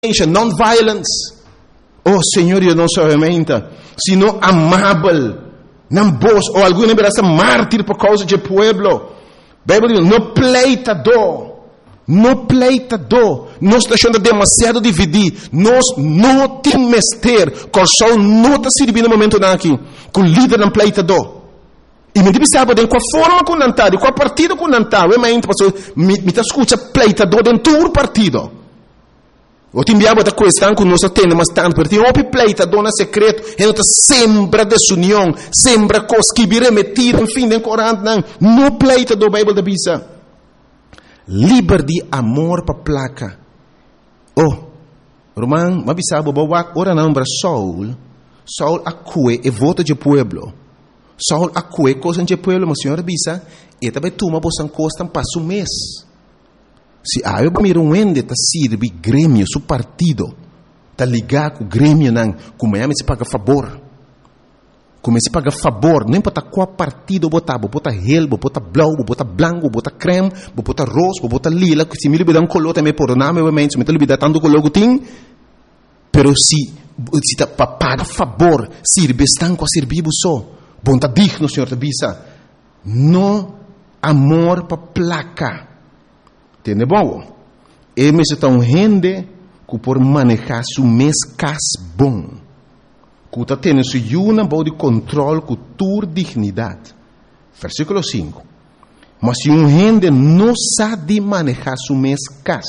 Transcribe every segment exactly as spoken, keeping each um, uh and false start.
non-violence. Oh, Senhor, eu não sou realmente, sino amável, não vos, ou alguma vez mártir por causa do pueblo. Bíblia diz, não pleitador, não pleitador, nós estamos achando demasiado dividir, nós não temos mestre, que o sol não está servindo no momento aqui, com o líder não pleitador. E me diz, sabe, com a forma que não está, com a partida que não está, eu me escuta pleitador dentro do partido. O te enviava da questão que nós temos, mas tanto, porque o pleita dona secreto, e não sembra desunião, sembra coisas que virem metidas, enfim, no Corão, não, não pleita do Bíblia da Bisa. Liberdade, amor para placa. Oh, Romão, mas sabe, ora não, para Saul, Saul acue e vota de pueblo. Saul acue coisa de pueblo, mas senhora Bisa, e também tu, mas você encosta, passa um mês. Se ah, eu miro um ende tá sirve grêmio, seu partido, tá ligado com o grêmio não, como é se paga favor, como se paga favor, não importa qual partido botar, botar relbo, botar blau, botar branco, botar creme, botar rosa, botar lila, que se me libera um color também por nome, obviamente, se me libera tanto color que tem, pero se se tá para pagar favor, sirve estão com servir só, bom tá digno, senhor tá bisa, no amor para placa. Tiene bom. E me está um rende que por manejar su mês cas bom. Que está tendo su yuna bom de controle com tua dignidade. Versículo cinco. Mas se um rende não sabe manejar su mês cas,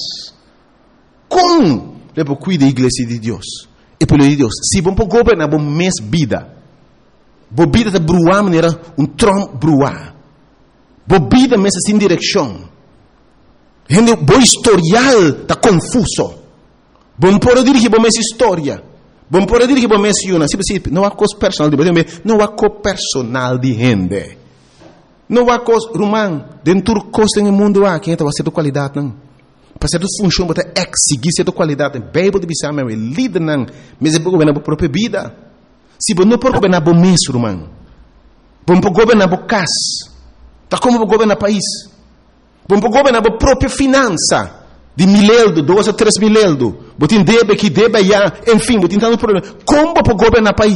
como le puede cuidar a igreja de Deus? E pelo de Deus, se bom para governar bom mês vida, bom vida de bruar maneira um trom bruar, bom vida mês sem direção. Gente, bom historial está confuso. Bom pode dirigir bom essa história. Bom pode dirigir bom essa yuna. Não há coisa personal de não há coisa personal de gente. Não há coisa romano. Dentro do coisa no mundo há quem está fazendo qualidade não. Para ser função para exigir certa qualidade. Bíblia de bisam é líder não. Mas é para governar a própria vida. Se bom não pode governar bom mês romano. Bom para governar bom casa. Tá como para governar país. Bom para governar a própria finança de mileldo, dois a três mileldo. Botin debe que debe já, enfim, botin tanto problema. Como para governar o país?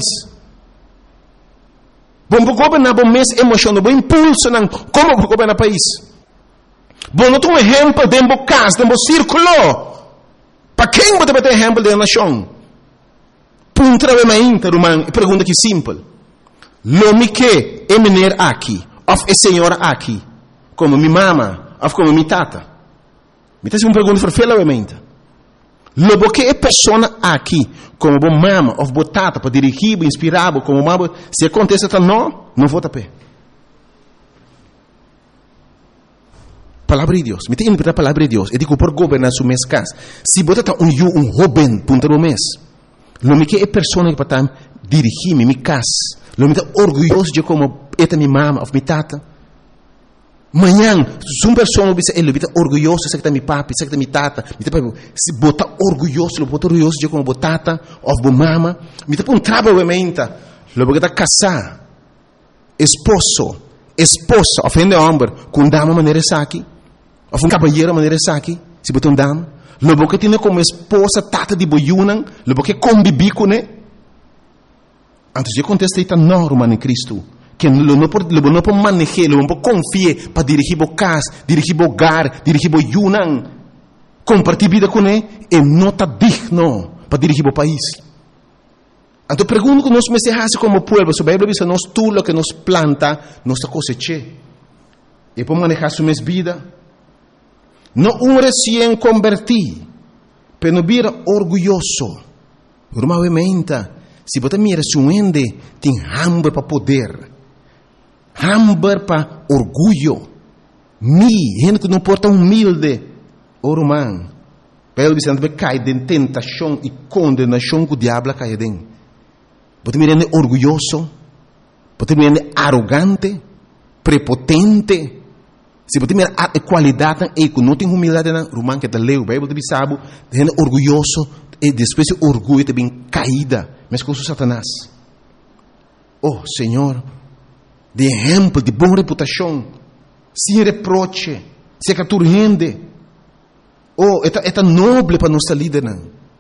Bom para governar bom mês emocional, bom impulso, não. Como para governar o país? Bom, não tem um exemplo de um casa, de um círculo. Para quem você vai ter exemplo de nação? Punta é uma interromã, pergunta que simples. Lo que é menino aqui, of é senhora aqui, como minha mama. Of como mi tata. Mi tata é uma pergunta farfela obviamente. Lobo que é pessoa aqui, como bom mama, of bo tata, para dirigir, inspirar, como mama, se acontece tá não, não vou tapar. Palavra de Deus. Me tem que a palavra de Deus. Eu digo por governar su mês casa. Se bota tá um eu um jovem punta no mês. Lo que é pessoa que para dirigir mi casa. Lo me tá orgulhoso de como esta mi mama, of mi tata. Manhã, se uma pessoa ele está orgulhoso, sei que está meu papi, sei que está minha tata, se botar orgulhoso, ele botar orgulhoso de como botata, ou bo mama, me está um trabalho obviamente, ele vai casar, esposo, esposa, ofende homem, com dama maneira aqui, ou um cavalheiro maneira aqui, se botar um dama, ele vai ter como esposa tata de boiunan, ele vai conviver com ele, antes de acontecer está normal em Cristo. Que não não pode não pode manejar, não pode confiar para dirigir o casa, dirigir o hogar, dirigir o yunan, compartilhar vida com ele, e não está digno para dirigir o país. Então pergunto que nós me se como povo, se a Bíblia diz nós tudo que nos planta, nós cosecha. E para manejar sua vida, não um recém convertido, mas não vira orgulhoso. Normalmente, se você mira se um ende tem hambre para poder, hambre para orgulho, mi, gente que não porta humilde, o romano, pelo Vicente vai cair em tentação e condenação que o diabo cai dentro. Você me rende orgulhoso, você me rende arrogante, prepotente. Se você me rende qualidade e que não tem humildade, o romano que está leu, o Bíblia sabe, rende orgulhoso e depois o orgulho também caída, mas com o Satanás. Oh, Senhor, de exemplo, de boa reputação, sem reproche, se que tu rende. Oh, é tão nobre para nossa líder, não.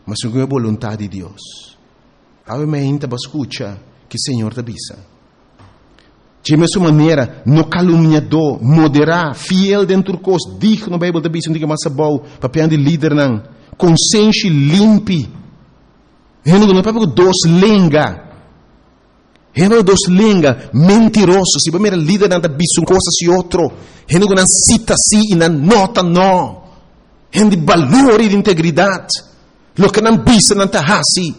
mas segundo a vontade de Deus. Obviamente, você escuta que o Senhor te avisa. De mesma maneira, no caluniador, moderar, fiel dentro do curso, digno na Bíblia, te avisa, não tem mais bom, papel de líder, não. Consciência limpe. Não é para dois lenga. Não é dois lenga, mentiroso. Se você é líder, não te avisa uma coisa e outra. Não é cita sim e não nota não. Não de valor e de integridade. Lo que não avisa, não te hasi.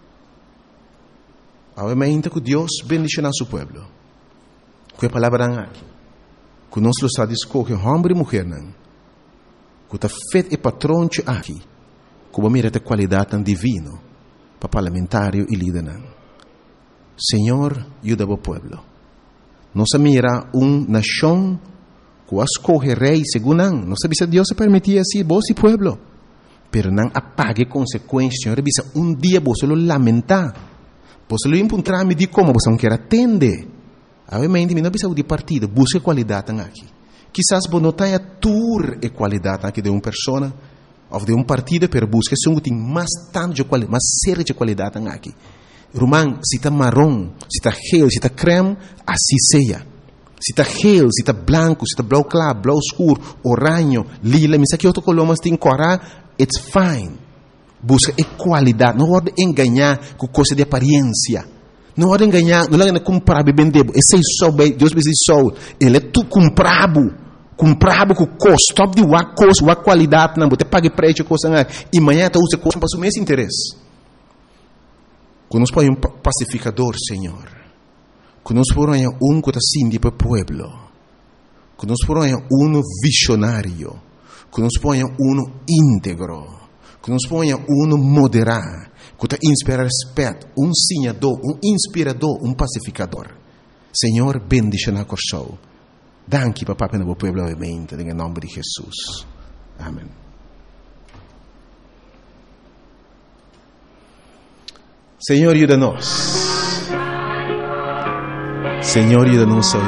Obviamente que Deus bendice a seu povo. Com a palavra aqui. Que nós está escolhendo homem e mulher. Que está feito e patrão aqui. Que vai mirar a qualidade divina para parlamentário e líder. Senhor, ajuda o povo. Nós mira uma nação que escolhe rei segundo não. Nós sabemos que Deus se permitia assim, vos e povo. Pero não apague consequências. Senhor, um dia você lo lamentar. Você lo encontrar me de como você não quer atender. Obviamente, não precisa de partido, busque qualidade aqui. Quizás você não tenha tour e qualidade aqui de uma pessoa ou de um partido, mas busque se tem mais tanto de qualidade, mais séria de qualidade aqui. Romão, se está marrom, se está gel, se está creme, assim seja. Se está gel, se está branco, se está blau claro, blau escuro, oranho, lila, mas aqui outro color, mas tem corar, it's fine. Busca a qualidade, não pode enganar com coisa de aparência. Não pode enganar, não pode comprar e vender. Esse é só, Deus precisa só. Ele é tu comprado, comprado com custo, top de uma coisa, uma qualidade, não, você paga preço, coisa, e amanhã você usa coisa para o mesmo interesse. Que nos põe um pacificador, Senhor. Que nos põe um que está assim para o povo. Que nos põe um visionário. Que nos põe um íntegro. Que nos ponha um moderar, que te inspira respeito, um sinhador, um inspirador, um pacificador. Senhor, bendice na coração. Danke, papá, para o povo, obviamente, em nome de Jesus. Amém. Senhor, ajuda-nos. Senhor, ajuda-nos.